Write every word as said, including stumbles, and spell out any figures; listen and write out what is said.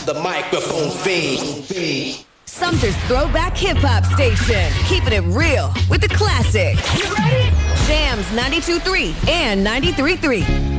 the microphone fiend. Sumter's Throwback Hip Hop Station. Keeping it real with the classics. You ready? Jams ninety-two point three and ninety-three point three.